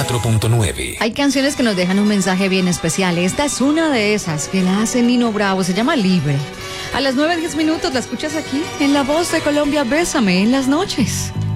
94.9. Hay canciones que nos dejan un mensaje bien especial. Esta es una de esas que la hace Nino Bravo. Se llama Libre. A las 9:10 la escuchas aquí en La Voz de Colombia. Bésame en las noches.